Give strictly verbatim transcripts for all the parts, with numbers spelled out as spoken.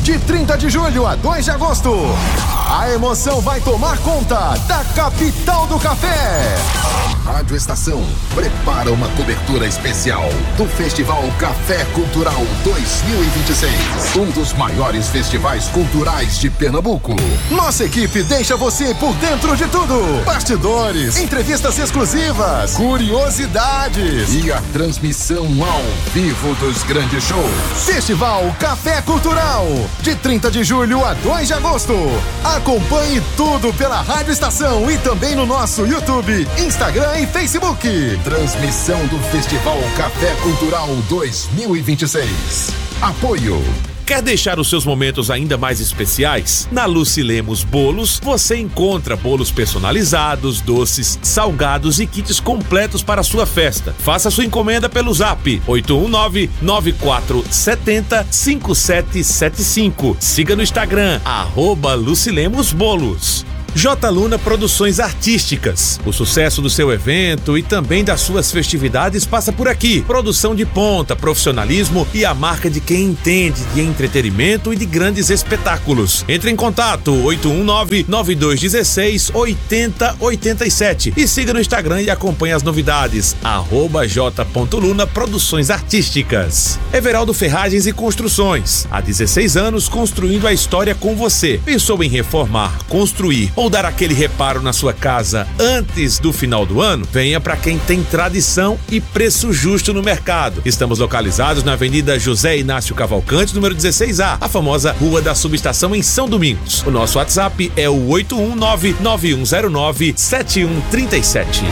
de trinta de julho a dois de agosto. A emoção vai tomar conta da capital do café. Rádio Estação prepara uma cobertura especial do Festival Café Cultural dois mil e vinte e seis, um dos maiores festivais culturais de Pernambuco. Nossa equipe deixa você por dentro de tudo: bastidores, entrevistas exclusivas, curiosidades e a transmissão ao vivo dos grandes shows. Festival Café Cultural, de trinta de julho a dois de agosto. Acompanhe tudo pela Rádio Estação e também no nosso YouTube, Instagram e Facebook. Transmissão do Festival Café Cultural dois mil e vinte e seis. Apoio. Quer deixar os seus momentos ainda mais especiais? Na Lucilemos Bolos, você encontra bolos personalizados, doces, salgados e kits completos para a sua festa. Faça sua encomenda pelo zap oito um nove, nove quatro sete zero, cinco sete sete cinco. Siga no Instagram, arroba Lucilemos Bolos. J. Luna Produções Artísticas. O sucesso do seu evento e também das suas festividades passa por aqui. Produção de ponta, profissionalismo e a marca de quem entende de entretenimento e de grandes espetáculos. Entre em contato oito um nove, nove dois um seis, oito zero oito sete e siga no Instagram e acompanhe as novidades. arroba J. Luna Produções Artísticas. Everaldo Ferragens e Construções. Há dezesseis anos construindo a história com você. Pensou em reformar, construir ou dar aquele reparo na sua casa antes do final do ano? Venha para quem tem tradição e preço justo no mercado. Estamos localizados na Avenida José Inácio Cavalcante, número dezesseis A, a famosa Rua da Subestação em São Domingos. O nosso WhatsApp é o oito um nove, nove um zero nove, sete um três sete.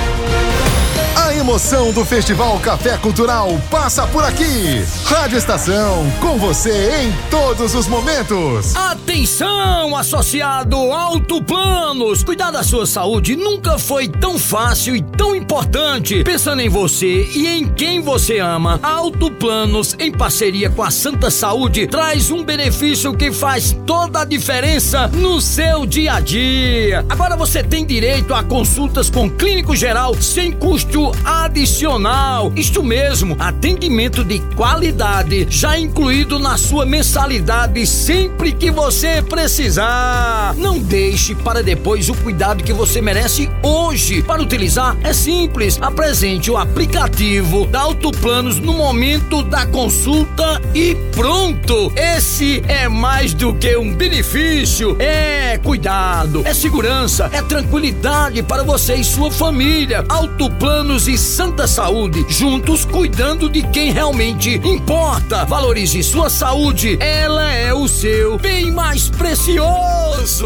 A emoção do Festival Café Cultural passa por aqui. Rádio Estação, com você em todos os momentos. Atenção, associado Auto Planos. Cuidar da sua saúde nunca foi tão fácil e tão importante. Pensando em você e em quem você ama, a Auto Planos, em parceria com a Santa Saúde, traz um benefício que faz toda a diferença no seu dia a dia. Agora você tem direito a consultas com clínico geral sem custo adicional. Isto mesmo, atendimento de qualidade já incluído na sua mensalidade sempre que você precisar. Não deixe para depois o cuidado que você merece hoje. Para utilizar é simples, apresente o aplicativo da Auto Planos no momento da consulta e pronto. Esse é mais do que um benefício, é cuidado, é segurança, é tranquilidade para você e sua família. Auto Planos e Santa Saúde, juntos cuidando de quem realmente importa. Valorize sua saúde, ela é o seu bem mais precioso.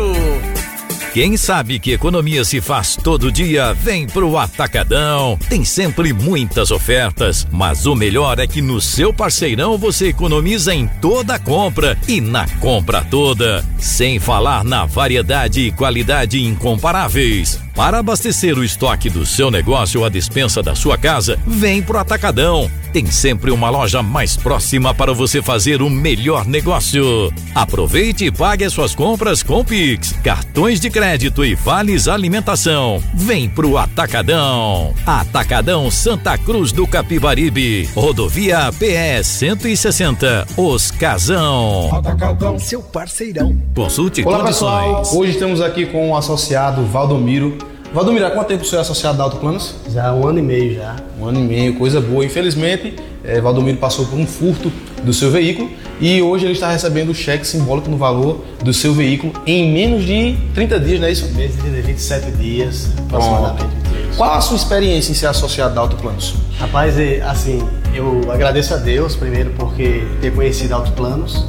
Quem sabe que economia se faz todo dia, vem pro Atacadão. Tem sempre muitas ofertas, mas o melhor é que no seu parceirão você economiza em toda a compra e na compra toda. Sem falar na variedade e qualidade incomparáveis. Para abastecer o estoque do seu negócio ou a despensa da sua casa, vem pro Atacadão. Tem sempre uma loja mais próxima para você fazer o melhor negócio. Aproveite e pague as suas compras com Pix, cartões de crédito e vales alimentação. Vem pro Atacadão. Atacadão Santa Cruz do Capibaribe. Rodovia P E cento e sessenta. Os Casão. Atacadão, seu parceirão. Consulte Olá, condições. Pessoal, hoje estamos aqui com o associado Valdomiro. Valdomiro, há quanto tempo você é associado da Auto Planos? Já há um ano e meio já. Um ano e meio, coisa boa. Infelizmente, é, Valdomiro passou por um furto do seu veículo e hoje ele está recebendo o cheque simbólico no valor do seu veículo em menos de trinta dias, não é isso? Menos de vinte e sete dias, aproximadamente. Qual a sua experiência em ser associado da Auto Planos? Rapaz, é, assim, eu agradeço a Deus primeiro porque ter conhecido a Auto Planos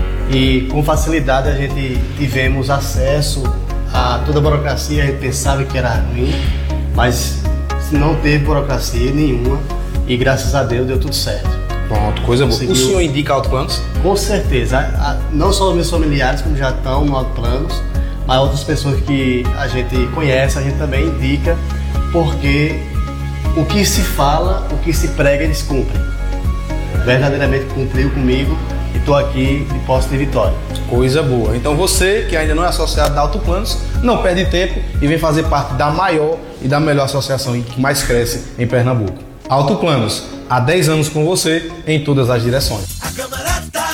e com facilidade a gente tivemos acesso a toda a burocracia. A gente pensava que era ruim, mas não teve burocracia nenhuma e graças a Deus deu tudo certo. Pronto, coisa boa. Conseguiu... O senhor indica Auto Planos? Com certeza, a, a, não só os meus familiares como já estão no Auto Planos, mas outras pessoas que a gente conhece, a gente também indica, porque o que se fala, o que se prega, eles cumprem. Verdadeiramente cumpriu comigo e estou aqui de posse de vitória. Coisa boa. Então você que ainda não é associado da Auto Planos, não perde tempo e vem fazer parte da maior e da melhor associação que mais cresce em Pernambuco. Auto Planos, há dez anos com você em todas as direções. A Câmara tá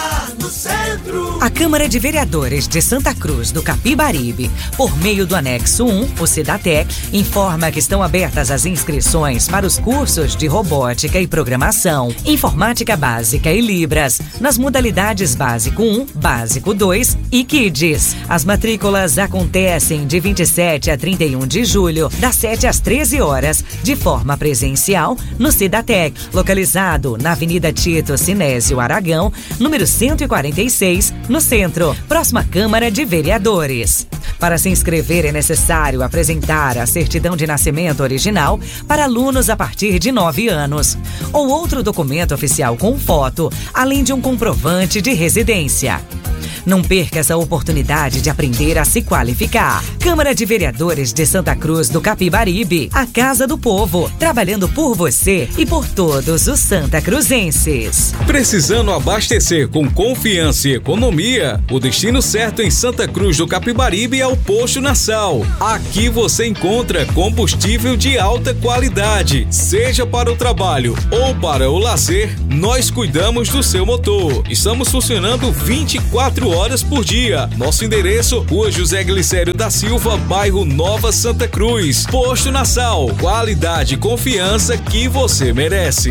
no centro. A Câmara de Vereadores de Santa Cruz do Capibaribe, por meio do anexo um, o Cidatec, informa que estão abertas as inscrições para os cursos de robótica e programação, informática básica e Libras, nas modalidades Básico um, Básico dois e Kids. As matrículas acontecem de vinte e sete a trinta e um de julho, das sete às treze horas, de forma presencial, no Cidatec, localizado na Avenida Tito Sinésio Aragão, número cento e quarenta e seis, no centro, próxima Câmara de Vereadores. Para se inscrever é necessário apresentar a certidão de nascimento original para alunos a partir de nove anos, ou outro documento oficial com foto, além de um comprovante de residência. Não perca essa oportunidade de aprender a se qualificar. Câmara de Vereadores de Santa Cruz do Capibaribe, a Casa do Povo, trabalhando por você e por todos os santacruzenses. Precisando abastecer com confiança e economia? O destino certo em Santa Cruz do Capibaribe é o Posto Nassau. Aqui você encontra combustível de alta qualidade. Seja para o trabalho ou para o lazer, nós cuidamos do seu motor. Estamos funcionando vinte e quatro horas por dia. Nosso endereço, Rua José Glicério da Silva, bairro Nova Santa Cruz. Posto Nassau, qualidade e confiança que você merece.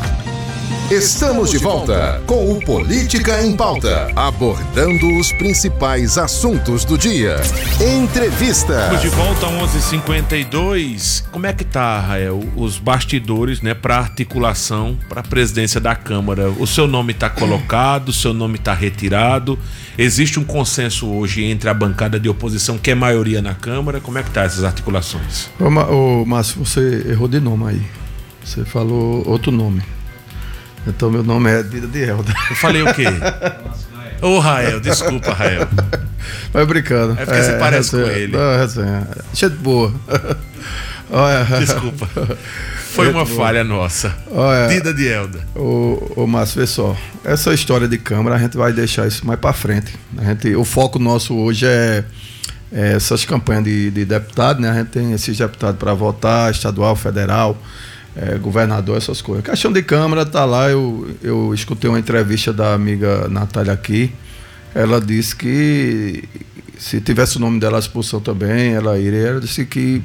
Estamos de volta com o Política em Pauta, abordando os principais assuntos do dia. Entrevista. Estamos de volta às onze e cinquenta e dois. Como é que tá, Rael, os bastidores, né, para articulação para a presidência da Câmara? O seu nome está colocado, o seu nome está retirado? Existe um consenso hoje entre a bancada de oposição, que é maioria na Câmara? Como é que tá essas articulações? Ô, ô Márcio, você errou de nome aí. Você falou outro nome. Então meu nome é Dida de Elda. Eu falei o quê? Ô, Rael, desculpa, Rael. Vai brincando. É porque é, você parece resenha, com ele. Não, resenha. Gente boa. Olha, desculpa. Foi uma boa. falha nossa. Olha, Dida de Elda. Ô, ô Márcio, vê só. Essa história de Câmara, a gente vai deixar isso mais pra frente. A gente, o foco nosso hoje é, é essas campanhas de, de deputado, né? A gente tem esses deputados para votar, estadual, federal. É, governador, essas coisas. A questão de Câmara tá lá, eu, eu escutei uma entrevista da amiga Natália aqui, ela disse que se tivesse o nome dela à expulsão também, ela iria, ela disse que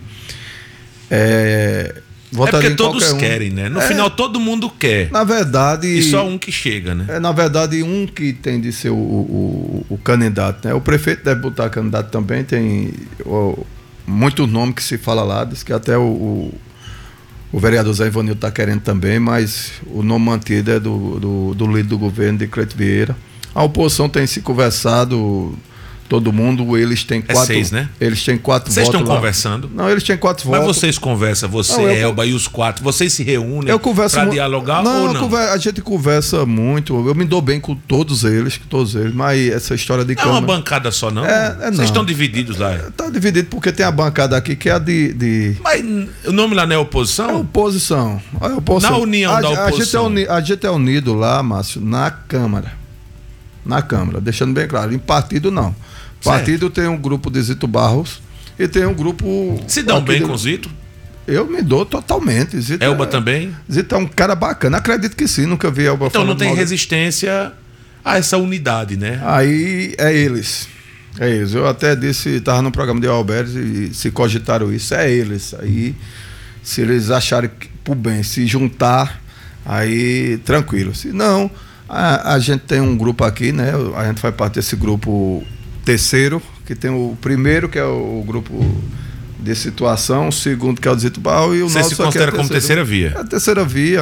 é, votaria é porque todos um. querem, né? No é, final todo mundo quer. Na verdade... E só um que chega, né? É, na verdade, um que tem de ser o, o, o candidato, né? O prefeito deve botar candidato também, tem o, muitos nomes que se fala lá, diz que até o, o O vereador Zé Ivanildo está querendo também, mas o nome mantido é do, do, do líder do governo, de Cleito Vieira. A oposição tem se conversado, todo mundo, eles têm quatro... É seis, né? Eles têm quatro vocês votos. Vocês estão conversando? Não, eles têm quatro Mas votos. Mas vocês conversam, você, não, eu, Elba e os quatro, vocês se reúnem para dialogar não, ou não? Conversa, a gente conversa muito, eu me dou bem com todos eles, com todos eles, mas essa história de Câmara... É uma bancada só, não? É, é não. Vocês estão divididos lá? Está dividido porque tem a bancada aqui que é a de... de... Mas o nome lá não é oposição? É oposição. É oposição. Na união a, da oposição. A gente, é uni, a gente é unido lá, Márcio, na Câmara. Na Câmara, deixando bem claro. Em partido, não. Partido certo. Tem um grupo de Zito Barros e tem um grupo... Se dão bem de... com o Zito? Eu me dou totalmente. Zito Elba é... também? Zito é um cara bacana. Acredito que sim, nunca vi Elba então falando não tem mal resistência a essa unidade, né? Aí é eles. É eles. Eu até disse, estava no programa de Alberto e se cogitaram isso, é eles. Aí, se eles acharem que, por bem, se juntar, aí tranquilo. Se não, a, a gente tem um grupo aqui, né? A gente faz parte desse grupo terceiro, que tem o primeiro, que é o grupo de situação, o segundo, que é o Zito Barro, e o Você nosso se considera é como terceira via? É a terceira via.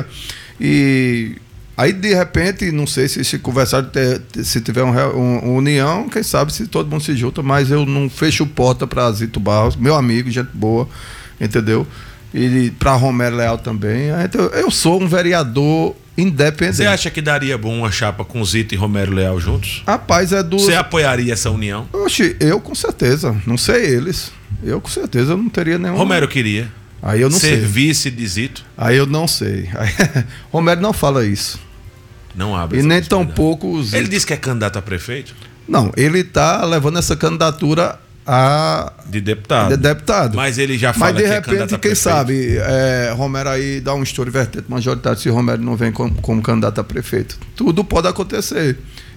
E aí, de repente, não sei se se conversar, se tiver um, um, uma união, quem sabe se todo mundo se junta, mas eu não fecho porta para Zito Barros, meu amigo, gente boa, entendeu? E para Romero Leal também. Então, eu sou um vereador independente. Você acha que daria bom uma chapa com Zito e Romero Leal juntos? Rapaz, é do... Você apoiaria essa união? Oxe, eu com certeza. Não sei eles. Eu com certeza não teria nenhum... Romero queria. Aí eu não Ser sei. vice de Zito? Aí eu não sei. Aí... Romero não fala isso. Não abre. E nem tão pouco o Zito. Ele disse que é candidato a prefeito? Não, ele tá levando essa candidatura a... De deputado. De deputado. Mas ele já fala Mas de que repente, é candidato a quem prefeito. sabe, é, Romero aí dá um estouro vertente majoritário se Romero não vem como, como candidato a prefeito. Tudo pode acontecer.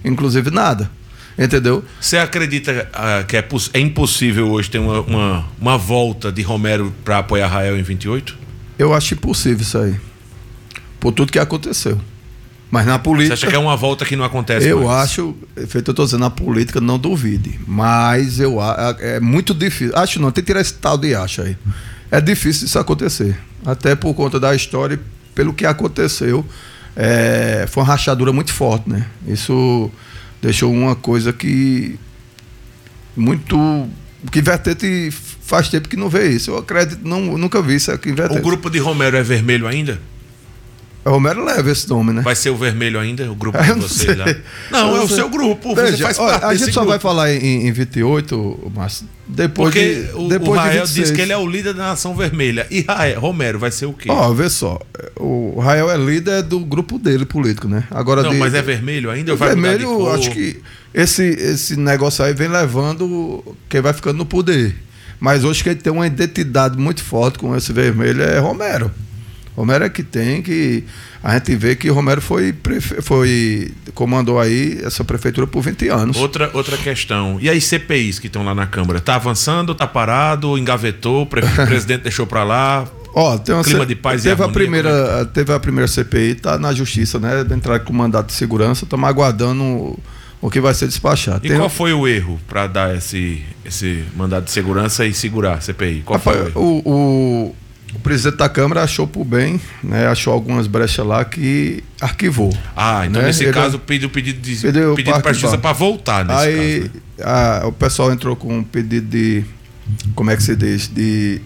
inclusive nada. Entendeu? Você acredita uh, que é, é impossível hoje ter uma, uma, uma volta de Romero para apoiar Rael em vinte e oito? Eu acho impossível isso aí. Por tudo que aconteceu. Mas na política... Você acha que é uma volta que não acontece Eu mais? acho, feito eu estou dizendo, na política não duvide. Mas eu é muito difícil. Acho não, tem que tirar esse tal de acho aí. É difícil isso acontecer. Até por conta da história, pelo que aconteceu, é, foi uma rachadura muito forte, né? Isso deixou uma coisa que muito... Que Vertente faz tempo que não vê isso. Eu acredito, não, nunca vi isso aqui em Vertente. O grupo de Romero é vermelho ainda? Romero leva esse nome, né? Vai ser o vermelho ainda, o grupo de vocês lá? Não, eu é não o sei. seu grupo. Veja, você faz olha, parte a desse gente só grupo. vai falar em, em vinte e oito, mas depois Porque de, o, depois o Rael de vinte e seis. diz que ele é o líder da Nação Vermelha. E Rael, Romero vai ser o quê? Ó, vê só. O Rael é líder do grupo dele político, né? Agora Não, de, mas é vermelho ainda? O Ou vai mudar de vermelho, cor? acho que esse, esse negócio aí vem levando quem vai ficando no poder. Mas hoje quem tem uma identidade muito forte com esse vermelho é Romero. Romero é que tem que... A gente vê que Romero foi, prefe... foi comandou aí essa prefeitura por vinte anos. Outra, outra questão. E as C P Is que estão lá na Câmara? Tá avançando, tá parado, engavetou, o pre... presidente deixou pra lá? Ó, tem uma clima C... de paz teve e a harmonia, primeira, é? teve a primeira C P I, tá na justiça, né? Entrar com mandato de segurança, estamos aguardando o, o que vai ser despachado. E tem qual um... foi o erro para dar esse, esse mandado de segurança e segurar a C P I? Qual Rapaz, foi o erro? O, o, o presidente da Câmara achou por bem, né? Achou algumas brechas lá que arquivou. Ah, então né? nesse Ele caso pediu pedido de pediu pedido para justiça para voltar nesse Aí caso. Né? a, o pessoal entrou com um pedido de, como é que se diz, de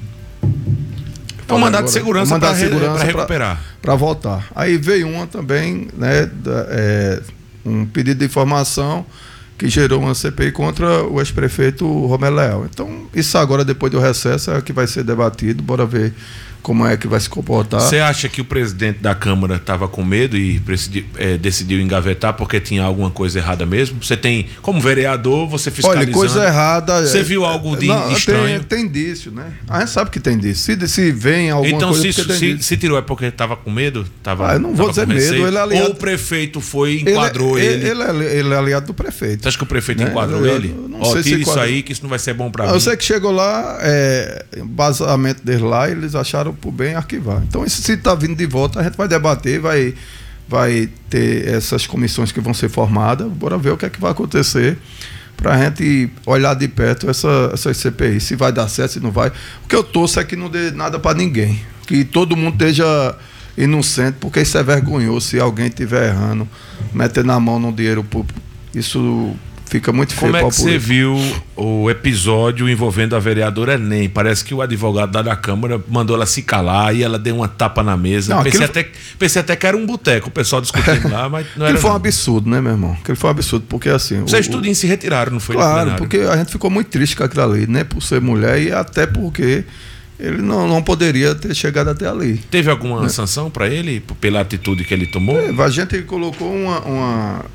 um mandado de segurança para segurança recuperar, para voltar. Aí veio uma também, né? Da, é, um pedido de informação que gerou uma C P I contra o ex-prefeito Romero Leal. Então, isso agora, depois do recesso, é que vai ser debatido. Bora ver como é que vai se comportar. Você acha que o presidente da Câmara estava com medo e decidiu, é, decidiu engavetar porque tinha alguma coisa errada mesmo? Você tem, como vereador, você fiscalizando... Olha, coisa errada... Você viu algo de não, estranho? Tem, tem indício, né? A gente sabe que tem indício. Se, se vem alguma então, coisa... Então, se, se, se tirou é porque estava com medo? Tava, ah, eu não vou dizer medo. Ele é aliado... Ou o prefeito foi enquadrou ele? Ele, ele, ele, ele é aliado do prefeito. Você acha que o prefeito né? enquadrou eu, ele? Eu não Ó, sei tira se isso enquadrou. aí que isso não vai ser bom para mim. Eu sei que chegou lá, é, embasamento deles lá, eles acharam por bem arquivar. Então, isso, se está vindo de volta, a gente vai debater, vai, vai ter essas comissões que vão ser formadas, bora ver o que é que vai acontecer para a gente olhar de perto essa, essas C P I, se vai dar certo, se não vai. O que eu torço é que não dê nada para ninguém, que todo mundo esteja inocente, porque isso é vergonhoso se alguém estiver errando, metendo a mão no dinheiro público. Isso fica muito feio. Como é para que você viu o episódio envolvendo a vereadora Enem? Parece que o advogado da, da Câmara mandou ela se calar e ela deu uma tapa na mesa. Não, pensei, aquilo... até, pensei até que era um boteco, o pessoal discutindo lá, mas não era. Aquilo foi não. um absurdo, né, meu irmão? Aquilo foi um absurdo, porque assim... Vocês o, tudinho se retiraram, não foi? Claro, porque a gente ficou muito triste com aquilo ali, né? Por ser mulher e até porque ele não, não poderia ter chegado até ali. Teve alguma né? sanção para ele, pela atitude que ele tomou? É, a gente colocou uma... uma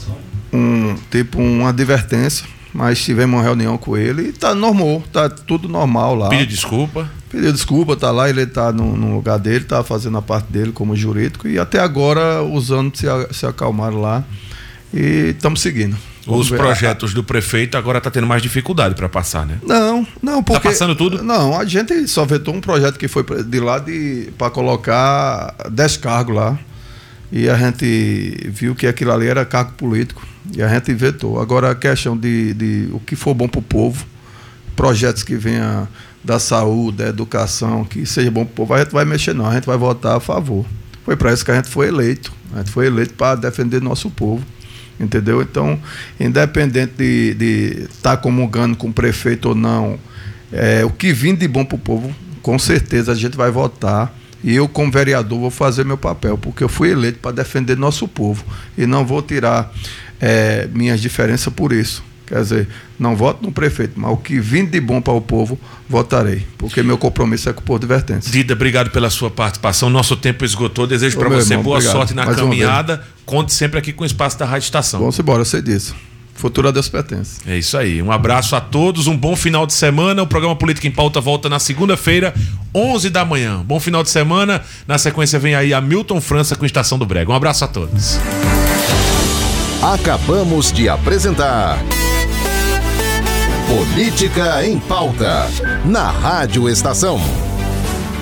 um tipo uma advertência, mas tivemos uma reunião com ele e tá normal, tá tudo normal lá. Pediu desculpa? Pediu desculpa, tá lá, ele tá no, no lugar dele, tá fazendo a parte dele como jurídico e até agora os anos se, se acalmaram lá e estamos seguindo. Vamos Os ver. projetos do prefeito agora tá tendo mais dificuldade para passar, né? Não, não, porque... Tá passando tudo? Não, a gente só vetou um projeto que foi de lá de, para colocar dez cargos lá e a gente viu que aquilo ali era cargo político. E a gente vetou. Agora a questão de, de o que for bom para o povo, projetos que venham da saúde, da educação, que seja bom para o povo, a gente vai mexer não, a gente vai votar a favor. Foi para isso que a gente foi eleito. A gente foi eleito para defender nosso povo. Entendeu? Então, independente de estar tá comungando com o prefeito ou não, é, o que vir de bom para o povo, com certeza a gente vai votar. E eu, como vereador, vou fazer meu papel, porque eu fui eleito para defender nosso povo. E não vou tirar é, minhas diferenças por isso. Quer dizer, não voto no prefeito, mas o que vim de bom para o povo, votarei. Porque meu compromisso é com o povo de Vertentes. Dida, obrigado pela sua participação. Nosso tempo esgotou. Desejo para você irmão, boa obrigado. sorte na Mais caminhada. Conte sempre aqui com o espaço da Rádio Estação. Vamos embora, eu sei disso. Futuro a Deus pertence. É isso aí. Um abraço a todos, um bom final de semana. O programa Política em Pauta volta na segunda-feira, onze da manhã. Bom final de semana. Na sequência vem aí a Milton França com Estação do Brega. Um abraço a todos. Acabamos de apresentar Política em Pauta, na Rádio Estação.